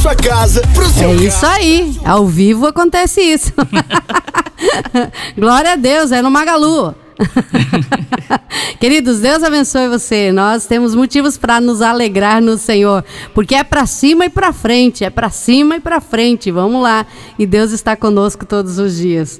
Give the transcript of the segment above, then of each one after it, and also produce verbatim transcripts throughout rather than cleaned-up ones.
sua casa pro seu É carro. isso aí, ao vivo acontece isso. Glória a Deus, é no Magalu. Queridos, Deus abençoe você. Nós temos motivos para nos alegrar no Senhor, porque é para cima e para frente, é para cima e para frente. Vamos lá. E Deus está conosco todos os dias.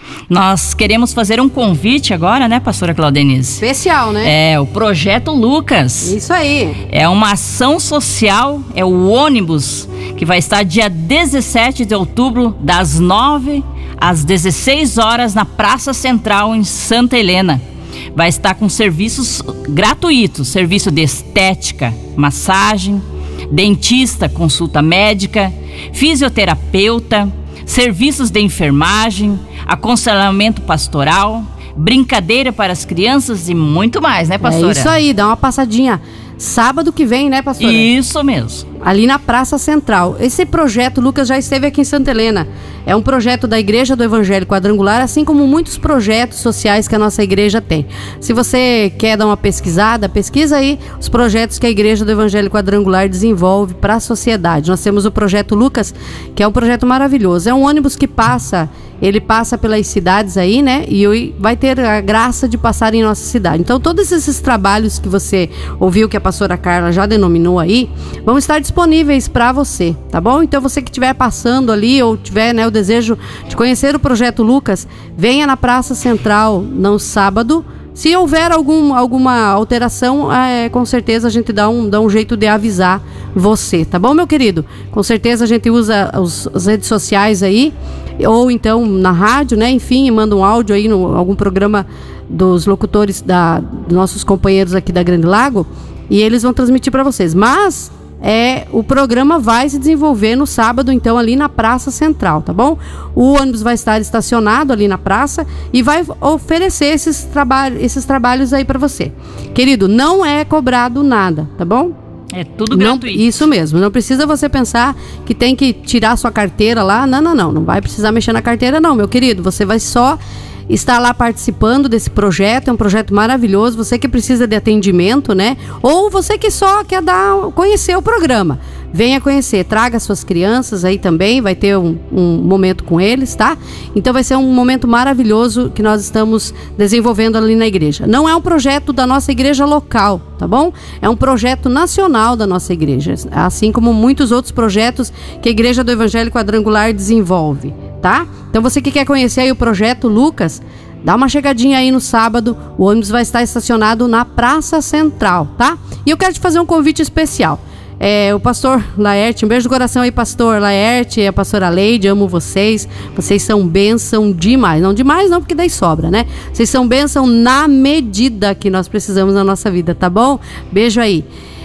Nós queremos fazer um convite agora, né, pastora Claudenise? Especial, né? É, o Projeto Lucas. Isso aí. É uma ação social, é o ônibus, que vai estar dia dezessete de outubro, das nove às dezesseis horas, na Praça Central, em Santa Helena. Vai estar com serviços gratuitos, serviço de estética, massagem, dentista, consulta médica, fisioterapeuta, serviços de enfermagem, aconselhamento pastoral, brincadeira para as crianças e muito mais, né, pastora? É isso aí, dá uma passadinha. Sábado que vem, né, pastora? Isso mesmo. Ali na Praça Central. Esse projeto, Lucas, já esteve aqui em Santa Helena. É um projeto da Igreja do Evangelho Quadrangular, assim como muitos projetos sociais que a nossa igreja tem. Se você quer dar uma pesquisada, pesquisa aí os projetos que a Igreja do Evangelho Quadrangular desenvolve para a sociedade. Nós temos o Projeto Lucas, que é um projeto maravilhoso. É um ônibus que passa, ele passa pelas cidades aí, né? E vai ter a graça de passar em nossa cidade. Então, todos esses trabalhos que você ouviu que a pastora Carla já denominou aí, vão estar disponíveis para você, tá bom? Então, você que estiver passando ali ou tiver, né, o desejo de conhecer o Projeto Lucas, venha na Praça Central no sábado. Se houver algum, alguma alteração, é, com certeza a gente dá um, dá um jeito de avisar você, tá bom, meu querido? Com certeza a gente usa os, as redes sociais aí, ou então na rádio, né? Enfim, manda um áudio aí no algum programa dos locutores da, dos nossos companheiros aqui da Grande Lago, e eles vão transmitir para vocês. Mas é, o programa vai se desenvolver no sábado, então, ali na Praça Central, tá bom? O ônibus vai estar estacionado ali na praça e vai oferecer esses, traba- esses trabalhos aí para você. Querido, não é cobrado nada, tá bom? É tudo Não, gratuito. isso mesmo, não precisa você pensar que tem que tirar sua carteira lá. Não, não, não, não vai precisar mexer na carteira não, meu querido. Você vai só estar lá participando desse projeto, é um projeto maravilhoso. Você que precisa de atendimento, né? Ou você que só quer dar, conhecer o programa, venha conhecer, traga suas crianças aí também, vai ter um, um momento com eles, tá? Então vai ser um momento maravilhoso que nós estamos desenvolvendo ali na igreja. Não é um projeto da nossa igreja local, tá bom? É um projeto nacional da nossa igreja, assim como muitos outros projetos que a Igreja do Evangelho Quadrangular desenvolve, tá? Então você que quer conhecer aí o Projeto Lucas, dá uma chegadinha aí no sábado, o ônibus vai estar estacionado na Praça Central, tá? E eu quero te fazer um convite especial. É, o pastor Laerte, um beijo do coração aí, pastor Laerte e a pastora Leide, amo vocês, vocês são bênção demais, não demais não, porque daí sobra, né? Vocês são bênção na medida que nós precisamos na nossa vida, tá bom? Beijo aí.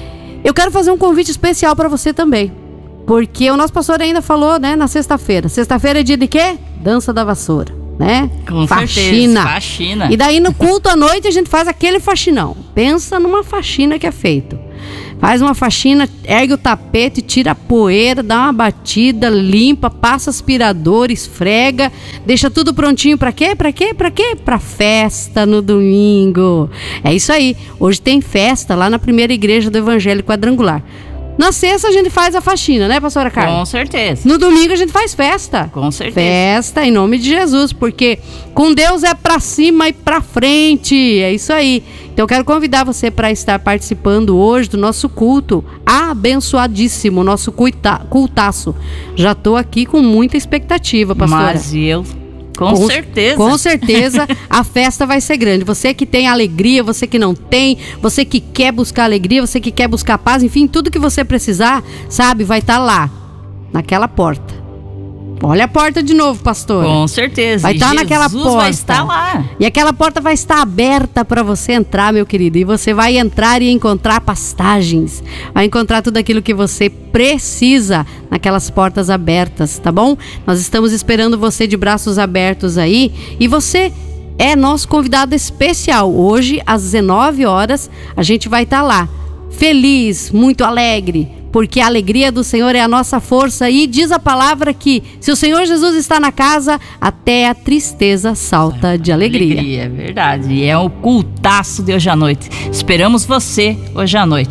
Eu quero fazer um convite especial para você também, porque o nosso pastor ainda falou, né, na sexta-feira. Sexta-feira é dia de quê? Dança da vassoura, né? Com faxina. certeza, faxina. E daí no culto à noite a gente faz aquele faxinão. Pensa numa faxina que é feito. Faz uma faxina, ergue o tapete, tira a poeira, dá uma batida, limpa, passa aspirador, esfrega, deixa tudo prontinho pra quê? Pra quê? Pra quê? Pra festa no domingo. É isso aí. Hoje tem festa lá na primeira igreja do Evangelho Quadrangular. Na sexta a gente faz a faxina, né, pastora Carla? Com certeza. No domingo a gente faz festa. Com certeza. Festa em nome de Jesus, porque com Deus é pra cima e pra frente. É isso aí. Então eu quero convidar você para estar participando hoje do nosso culto abençoadíssimo, nosso culta, cultaço. Já tô aqui com muita expectativa, pastora. Mas eu... Com, com certeza. Com certeza a festa vai ser grande. Você que tem alegria, você que não tem, você que quer buscar alegria, você que quer buscar paz, enfim, tudo que você precisar, sabe, vai estar lá, naquela porta. Olha a porta de novo, pastor. Com certeza. Vai estar naquela porta. Vai estar lá. E aquela porta vai estar aberta para você entrar, meu querido. E você vai entrar e encontrar pastagens. Vai encontrar tudo aquilo que você precisa naquelas portas abertas, tá bom? Nós estamos esperando você de braços abertos aí. E você é nosso convidado especial. Hoje, às dezenove horas, a gente vai estar lá. Feliz, muito alegre, porque a alegria do Senhor é a nossa força, e diz a palavra que se o Senhor Jesus está na casa, até a tristeza salta de alegria. Alegria, é verdade. E é o cultaço de hoje à noite. Esperamos você hoje à noite lá.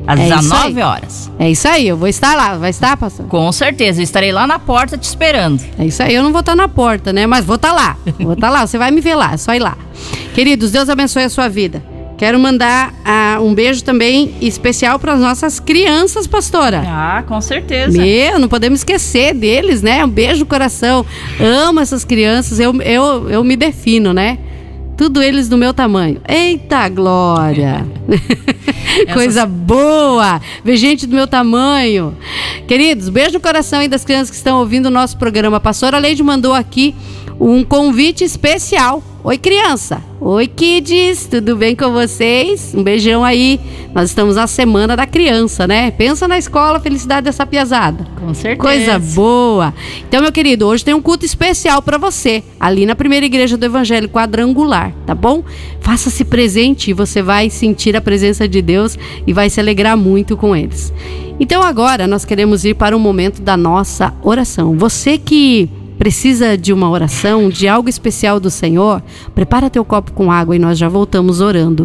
às É isso dezenove aí. horas. É isso aí, eu vou estar lá. Vai estar, pastor? Com certeza, eu estarei lá na porta te esperando. É isso aí, eu não vou estar na porta, né? Mas vou estar lá. Vou estar lá, você vai me ver lá, é só ir lá. Queridos, Deus abençoe a sua vida. Quero mandar uh, um beijo também especial para as nossas crianças, pastora. Ah, com certeza. Meu, não podemos esquecer deles, né? Um beijo no coração. Amo essas crianças, eu, eu, eu me defino, né? Tudo eles do meu tamanho. Eita glória! Coisa boa! Ver gente do meu tamanho. Queridos, beijo no coração aí das crianças que estão ouvindo o nosso programa. A pastora Leide mandou aqui um convite especial. Oi, criança. Oi, kids. Tudo bem com vocês? Um beijão aí. Nós estamos na semana da criança, né? Pensa na escola, felicidade dessa piazada. Com certeza. Coisa boa. Então, meu querido, hoje tem um culto especial para você, ali na primeira igreja do Evangelho Quadrangular, tá bom? Faça-se presente e você vai sentir a presença de Deus e vai se alegrar muito com eles. Então, agora nós queremos ir para o momento da nossa oração. Você que precisa de uma oração, de algo especial do Senhor, prepara teu copo com água e nós já voltamos orando.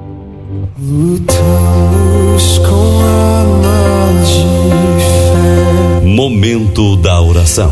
Momento da oração.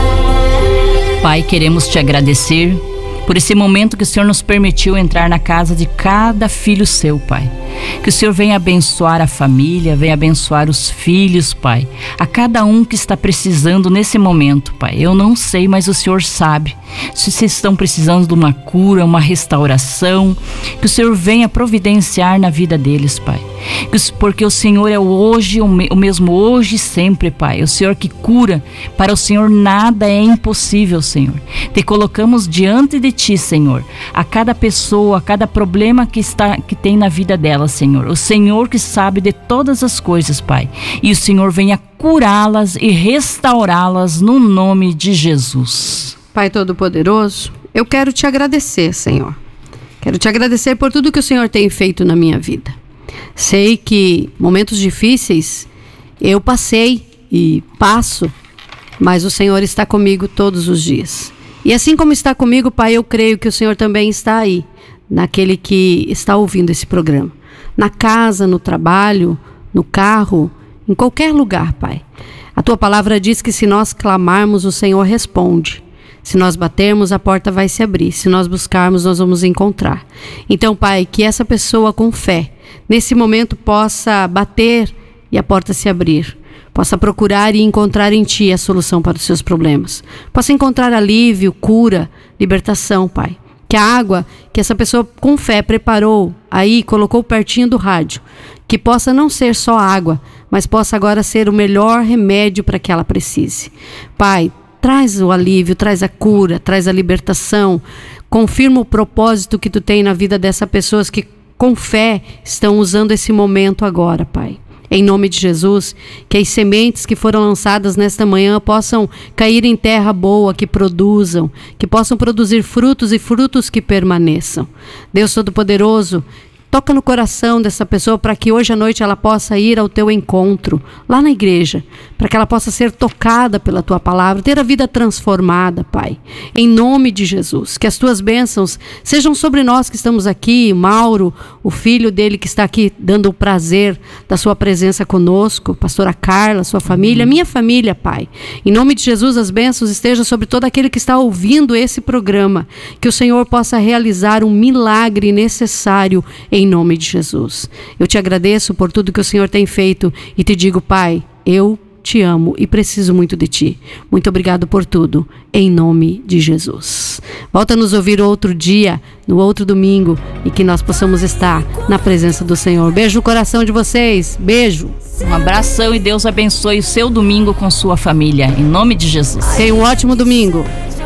Pai, queremos te agradecer por esse momento que o Senhor nos permitiu entrar na casa de cada filho seu, Pai. Que o Senhor venha abençoar a família, venha abençoar os filhos, Pai. A cada um que está precisando nesse momento, Pai. Eu não sei, mas o Senhor sabe. Se vocês estão precisando de uma cura, uma restauração, que o Senhor venha providenciar na vida deles, Pai. Porque o Senhor é o hoje, o mesmo hoje e sempre, Pai. O Senhor que cura. Para o Senhor nada é impossível, Senhor. Te colocamos diante de Ti, Senhor, a cada pessoa, a cada problema que, está, que tem na vida dela, Senhor. O Senhor que sabe de todas as coisas, Pai. E o Senhor venha curá-las e restaurá-las no nome de Jesus. Pai Todo-Poderoso, eu quero te agradecer, Senhor. Quero te agradecer por tudo que o Senhor tem feito na minha vida. Sei que momentos difíceis eu passei e passo, mas o Senhor está comigo todos os dias. E assim como está comigo, Pai, eu creio que o Senhor também está aí, naquele que está ouvindo esse programa. Na casa, no trabalho, no carro, em qualquer lugar, Pai. A Tua palavra diz que se nós clamarmos, o Senhor responde. Se nós batermos, a porta vai se abrir. Se nós buscarmos, nós vamos encontrar. Então, Pai, que essa pessoa com fé, nesse momento, possa bater e a porta se abrir. Possa procurar e encontrar em Ti a solução para os seus problemas. Possa encontrar alívio, cura, libertação, Pai. Que a água que essa pessoa com fé preparou aí, colocou pertinho do rádio, que possa não ser só água, mas possa agora ser o melhor remédio para que ela precise. Pai, traz o alívio, traz a cura, traz a libertação. Confirma o propósito que Tu tem na vida dessas pessoas que com fé estão usando esse momento agora, Pai. Em nome de Jesus, que as sementes que foram lançadas nesta manhã possam cair em terra boa, que produzam, que possam produzir frutos e frutos que permaneçam. Deus Todo-Poderoso, toca no coração dessa pessoa para que hoje à noite ela possa ir ao Teu encontro, lá na igreja, para que ela possa ser tocada pela Tua palavra, ter a vida transformada, Pai. Em nome de Jesus, que as Tuas bênçãos sejam sobre nós que estamos aqui, Mauro, o filho dele que está aqui dando o prazer da Sua presença conosco, pastora Carla, sua família, minha família, Pai. Em nome de Jesus, as bênçãos estejam sobre todo aquele que está ouvindo esse programa, que o Senhor possa realizar um milagre necessário em nome de Jesus. Eu te agradeço por tudo que o Senhor tem feito e te digo, Pai, eu te amo e preciso muito de Ti. Muito obrigado por tudo, em nome de Jesus. Volta a nos ouvir outro dia, no outro domingo, e que nós possamos estar na presença do Senhor. Beijo no coração de vocês. Beijo. Um abração e Deus abençoe o seu domingo com sua família, em nome de Jesus. Tenha um ótimo domingo.